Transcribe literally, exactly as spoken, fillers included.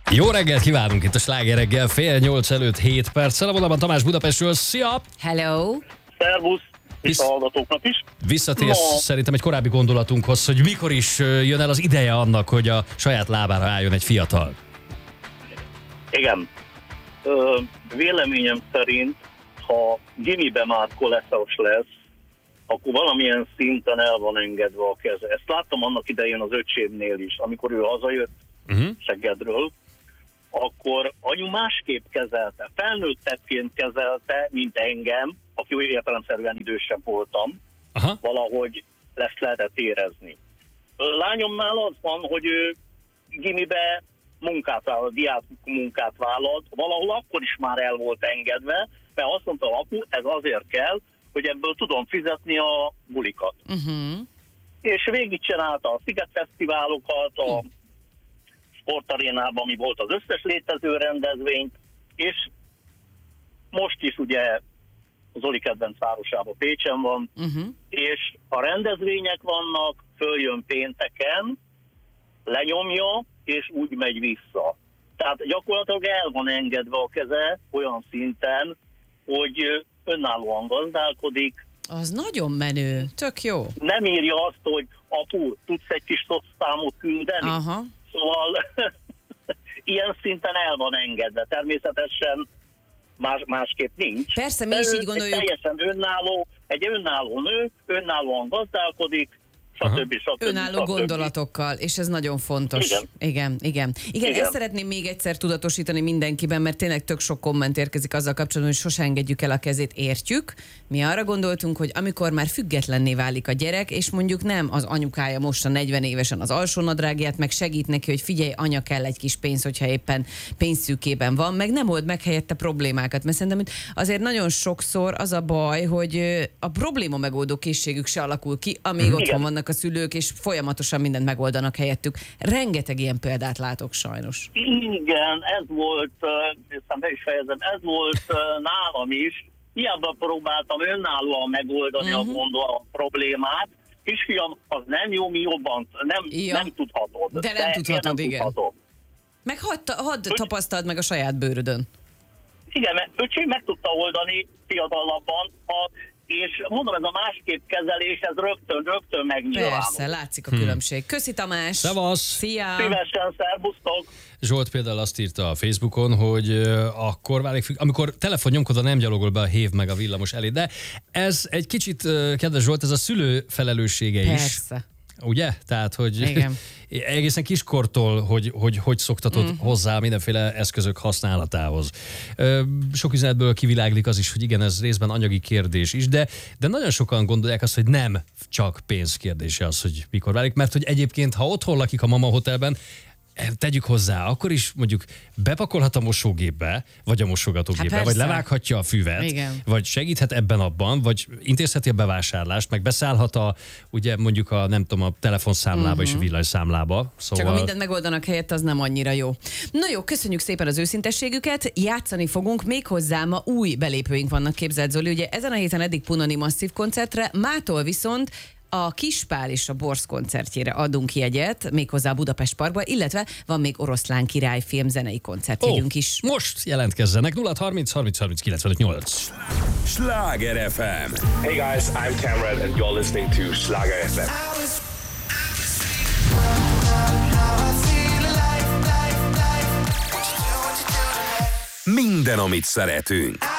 Jó reggelt kívánunk itt a Sláger reggel, fél nyolc előtt hét perccel. A vonalban Tamás Budapestről, szia! Hello! Szervusz! És Visz- a hallgatóknak is. Visszatérsz No. szerintem egy korábbi gondolatunkhoz, hogy mikor is ö, jön el az ideje annak, hogy a saját lábára álljon egy fiatal. Igen. Ö, véleményem szerint, ha gimibe már koleszos lesz, akkor valamilyen szinten el van engedve a keze. Ezt láttam annak idején az öcsémnél is, amikor ő hazajött Uh-huh. Szegedről, akkor anyu másképp kezelte, felnőttebbként kezelte, mint engem, aki úgy értelemszerűen idősebb voltam, Aha. valahogy ezt lehetett érezni. Lányomnál az van, hogy ő gimibe munkát vállalt, diák munkát vállalt, valahol akkor is már el volt engedve, mert azt mondta, apu, ez azért kell, hogy ebből tudom fizetni a bulikat. Uh-huh. És végigcsinálta a Sziget Fesztiválokat, a sportarénában, ami volt az összes létező rendezvényt, és most is ugye Zoli kedvenc városában, Pécsen van, Uh-huh. és a rendezvények vannak, följön pénteken, lenyomja, és úgy megy vissza. Tehát gyakorlatilag el van engedve a keze olyan szinten, hogy önállóan gazdálkodik, Az nagyon menő, tök jó. nem írja azt, hogy apu, tudsz egy kis szocszámot küldeni? Aha. Szóval ilyen szinten el van engedve. Természetesen más, másképp nincs. Persze, mi De is ő így gondoljuk. Egy teljesen önálló, egy önálló nő, önállóan gazdálkodik, stb. stb. Önálló stb. gondolatokkal, és ez nagyon fontos. Igen. Igen, igen. Igen, Igen. ezt szeretném még egyszer tudatosítani mindenkiben, mert tényleg tök sok komment érkezik azzal kapcsolatban, hogy sose engedjük el a kezét, értjük. Mi arra gondoltunk, hogy amikor már függetlenné válik a gyerek, és mondjuk nem az anyukája most a negyven évesen az alsónadrágját, meg segít neki, hogy figyelj, anya, kell egy kis pénz, hogyha éppen pénzszűkében van, meg nem old meg helyette problémákat, mert szerintem itt azért nagyon sokszor az a baj, hogy ö, a probléma megoldó készségük se alakul ki, amíg Igen. otthon vannak a szülők, és folyamatosan mindent megoldanak helyettük. Rengeteg ilyen példát látok sajnos. Igen, ez volt, aztán be is fejezem, ez volt uh, nálam is. Hiába próbáltam önállóan megoldani Mhm. uh-huh. a gondol a problémát. Kisfiam, az nem jó, mi jobban, nem, Ja. nem tudhatod. De nem én tudhatod, nem igen. Tudhatom. Meg hadd, hadd tapasztald meg a saját bőrödön. Igen, mert öcsém meg tudta oldani fiatalabban, a, és mondom, ez a másképp kezelés, ez rögtön, rögtön megnyilvánul. Persze, látszik a különbség. Köszi, Tamás! Szevasz! Szia! Szívesen, szervusztok! Zsolt például azt írta a Facebookon, hogy ö, akkor válik, függ- amikor telefonnyomkodva nem gyalogol be a hév meg a villamos elé, de ez egy kicsit, ö, kedves Zsolt, ez a szülő felelőssége is. Persze. Ugye? Tehát, hogy Igen. egészen kiskortól, hogy hogy, hogy szoktatod mm. hozzá mindenféle eszközök használatához. Ö, Sok üzenetből kiviláglik az is, hogy igen, ez részben anyagi kérdés is, de, de nagyon sokan gondolják azt, hogy nem csak pénzkérdése az, hogy mikor válik, mert hogy egyébként, ha otthon lakik a mama hotelben, tegyük hozzá, akkor is mondjuk bepakolhat a mosógépbe, vagy a mosogatógépbe, Hát vagy persze. levághatja a füvet, Igen. vagy segíthet ebben-abban, vagy intézheti a bevásárlást, meg beszállhat a, ugye mondjuk a, nem tudom, a telefonszámlába uh-huh. és a villanyszámlába. Szóval... Csak ha mindent megoldanak helyett, az nem annyira jó. Na jó, köszönjük szépen az őszintességüket, játszani fogunk, méghozzá ma új belépőink vannak, képzeld Zoli, ugye ezen a héten eddig Punani masszív koncertre, mától viszont a Kispál és a Borz koncertjére adunk jegyet, méghozzá a Budapest Parkba, illetve van még Oroszlán király filmzenei koncertjegyünk is. Most jelentkezzenek nulla harminc harminc harminc kilencvenöt nyolc. Sláger ef em. Hey guys, I'm Cameron and you're listening to Schlager ef em. Minden, amit szeretünk.